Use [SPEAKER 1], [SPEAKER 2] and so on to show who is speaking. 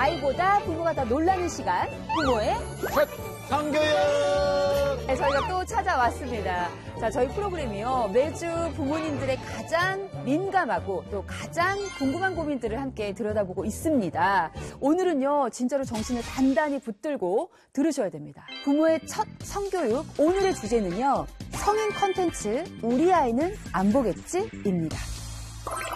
[SPEAKER 1] 아이보다 부모가 더 놀라는 시간, 부모의
[SPEAKER 2] 첫 성교육!
[SPEAKER 1] 네, 저희가 또 찾아왔습니다. 자, 저희 프로그램이요. 매주 부모님들의 가장 민감하고 또 가장 궁금한 고민들을 함께 들여다보고 있습니다. 오늘은요, 진짜로 정신을 단단히 붙들고 들으셔야 됩니다. 부모의 첫 성교육, 오늘의 주제는요, 성인 컨텐츠 우리 아이는 안 보겠지?입니다.